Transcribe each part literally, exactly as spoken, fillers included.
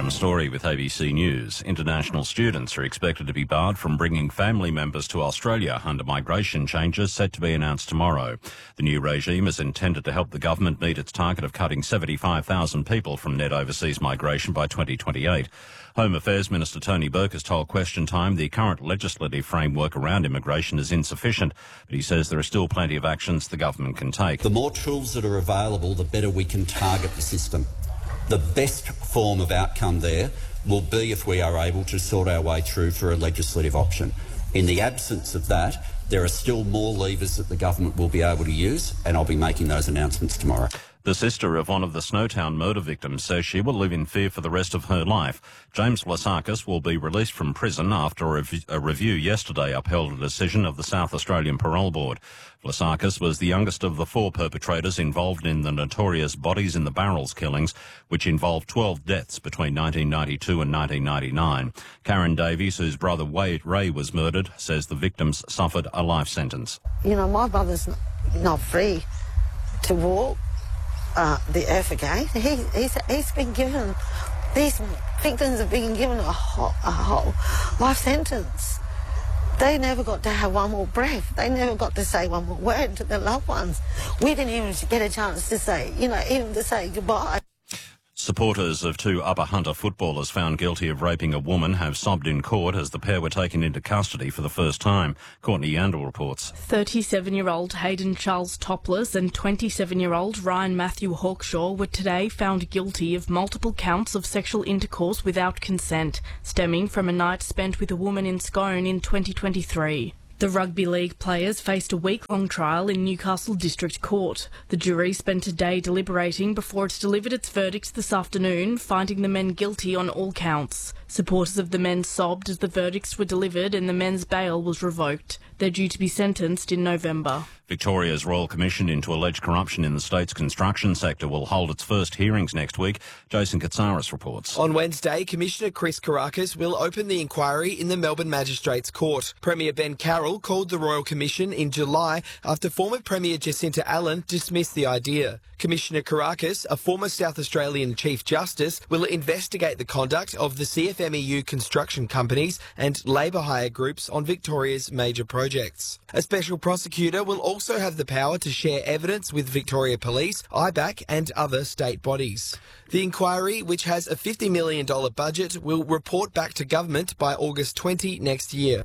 Adam Story with A B C News. International students are expected to be barred from bringing family members to Australia under migration changes set to be announced tomorrow. The new regime is intended to help the government meet its target of cutting seventy-five thousand people from net overseas migration by twenty twenty-eight. Home Affairs Minister Tony Burke has told Question Time the current legislative framework around immigration is insufficient, but he says there are still plenty of actions the government can take. The more tools that are available, the better we can target the system. The best form of outcome there will be if we are able to sort our way through for a legislative option. In the absence of that, there are still more levers that the government will be able to use, and I'll be making those announcements tomorrow. The sister of one of the Snowtown murder victims says she will live in fear for the rest of her life. James Vlasakis will be released from prison after a, rev- a review yesterday upheld a decision of the South Australian Parole Board. Vlasakis was the youngest of the four perpetrators involved in the notorious Bodies in the Barrels killings, which involved twelve deaths between nineteen ninety-two and nineteen ninety-nine. Karen Davies, whose brother Wade Ray was murdered, says the victims suffered a life sentence. You know, my brother's not free to walk uh, the earth again. He, he's, he's been given, these victims have been given a whole, a whole life sentence. They never got to have one more breath. They never got to say one more word to their loved ones. We didn't even get a chance to say, you know, even to say goodbye. Supporters of two Upper Hunter footballers found guilty of raping a woman have sobbed in court as the pair were taken into custody for the first time. Courtney Yandel reports. thirty-seven-year-old Hayden Charles Topless and twenty-seven-year-old Ryan Matthew Hawkshaw were today found guilty of multiple counts of sexual intercourse without consent, stemming from a night spent with a woman in Scone in twenty twenty-three. The rugby league players faced a week-long trial in Newcastle District Court. The jury spent a day deliberating before it delivered its verdict this afternoon, finding the men guilty on all counts. Supporters of the men sobbed as the verdicts were delivered and the men's bail was revoked. They're due to be sentenced in November. Victoria's Royal Commission into alleged corruption in the state's construction sector will hold its first hearings next week. Jason Katsaris reports. On Wednesday, Commissioner Chris Kourakis will open the inquiry in the Melbourne Magistrates Court. Premier Ben Carroll called the Royal Commission in July after former Premier Jacinta Allen dismissed the idea. Commissioner Kourakis, a former South Australian Chief Justice, will investigate the conduct of the C F M E U construction companies and labour hire groups on Victoria's major projects. A special prosecutor will also have the power to share evidence with Victoria Police, I B A C and other state bodies. The inquiry, which has a fifty million dollars budget, will report back to government by August twentieth next year.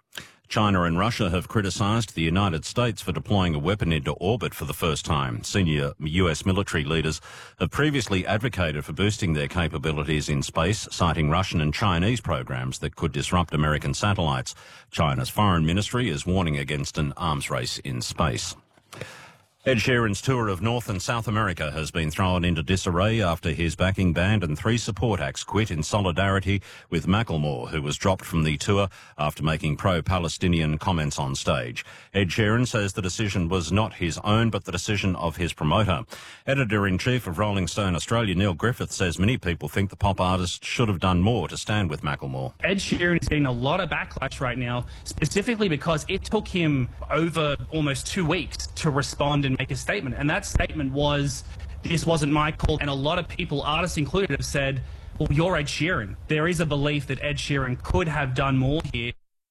China and Russia have criticised the United States for deploying a weapon into orbit for the first time. Senior U S military leaders have previously advocated for boosting their capabilities in space, citing Russian and Chinese programs that could disrupt American satellites. China's foreign ministry is warning against an arms race in space. Ed Sheeran's tour of North and South America has been thrown into disarray after his backing band and three support acts quit in solidarity with Macklemore, who was dropped from the tour after making pro-Palestinian comments on stage. Ed Sheeran says the decision was not his own, but the decision of his promoter. Editor-in-Chief of Rolling Stone Australia, Neil Griffith, says many people think the pop artist should have done more to stand with Macklemore. Ed Sheeran is getting a lot of backlash right now, specifically because it took him over almost two weeks to respond and make a statement, and that statement was, this wasn't my call. And a lot of people, artists included, have said, well, you're Ed Sheeran. There is a belief that Ed Sheeran could have done more here.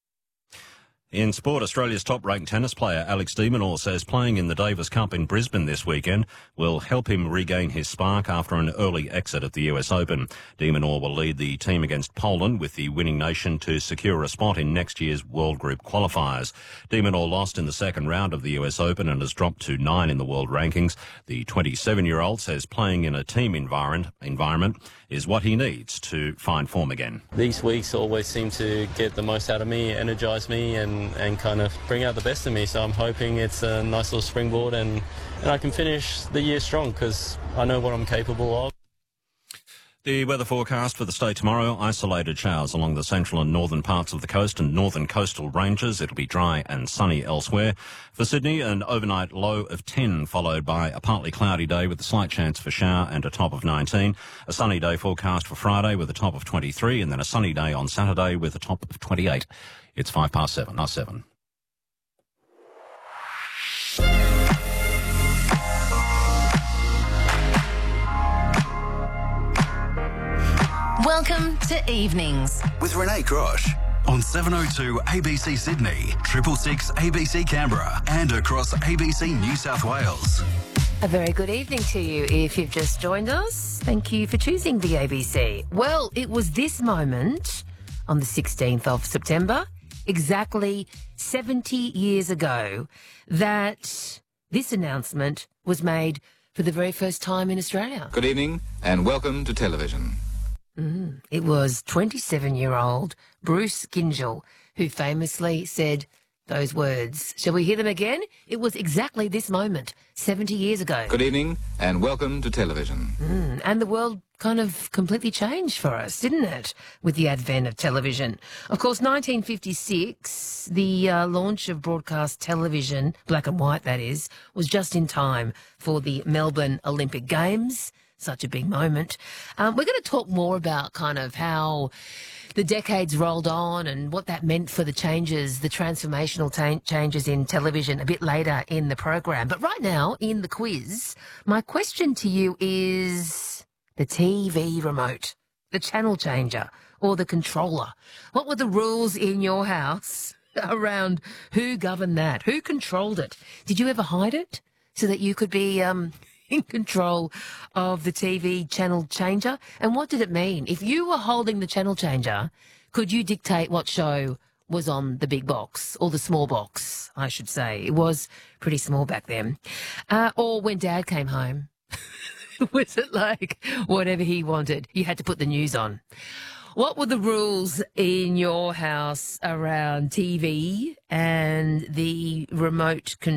In sport, Australia's top-ranked tennis player Alex de Minaur says playing in the Davis Cup in Brisbane this weekend will help him regain his spark after an early exit at the U S Open. De Minaur will lead the team against Poland, with the winning nation to secure a spot in next year's World Group qualifiers. De Minaur lost in the second round of the U S Open and has dropped to nine in the world rankings. The twenty-seven-year-old says playing in a team environment, environment is what he needs to find form again. These weeks always seem to get the most out of me, energise me and, and kind of bring out the best in me. So I'm hoping it's a nice little springboard and, and I can finish the year strong because I know what I'm capable of. The weather forecast for the state tomorrow: isolated showers along the central and northern parts of the coast and northern coastal ranges. It'll be dry and sunny elsewhere. For Sydney, an overnight low of ten, followed by a partly cloudy day with a slight chance for shower and a top of nineteen. A sunny day forecast for Friday with a top of twenty-three, and then a sunny day on Saturday with a top of twenty-eight. It's five past seven, past seven. Welcome to Evenings with Renee Crosh on seven oh two A B C Sydney, triple six A B C Canberra and across A B C New South Wales. A very good evening to you if you've just joined us. Thank you for choosing the A B C. Well, it was this moment on the sixteenth of September, exactly seventy years ago, that this announcement was made for the very first time in Australia. Good evening and welcome to television. Mm, it was twenty-seven-year-old Bruce Gyngell who famously said those words. Shall we hear them again? It was exactly this moment, seventy years ago. Good evening and welcome to television. Mm, and the world kind of completely changed for us, didn't it, with the advent of television? Of course, nineteen fifty-six, the uh, launch of broadcast television, black and white that is, was just in time for the Melbourne Olympic Games. Such a big moment. Um, we're going to talk more about kind of how the decades rolled on and what that meant for the changes, the transformational ta- changes in television a bit later in the program. But right now, in the quiz, my question to you is the T V remote, the channel changer, or the controller. What were the rules in your house around who governed that? Who controlled it? Did you ever hide it so that you could be um, in control of the T V channel changer? And what did it mean? If you were holding the channel changer, could you dictate what show was on the big box, or the small box, I should say? It was pretty small back then. Uh, or when Dad came home, was it like whatever he wanted? You had to put the news on. What were the rules in your house around T V and the remote control?